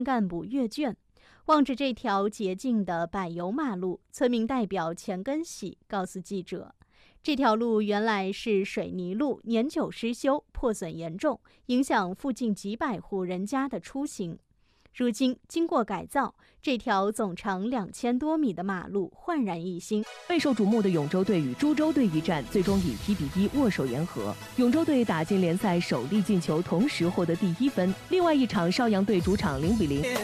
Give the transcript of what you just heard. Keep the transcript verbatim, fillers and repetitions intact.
干部阅卷。望着这条洁净的柏油马路，村民代表钱根喜告诉记者，这条路原来是水泥路，年久失修，破损严重，影响附近几百户人家的出行。如今经过改造，这条总长两千多米的马路焕然一新。 备受瞩目的永州队与株洲队一战，最终以一比一握手言和。永州队打进联赛首粒进球，同时获得第一分。另外一场，邵阳队主场零比零。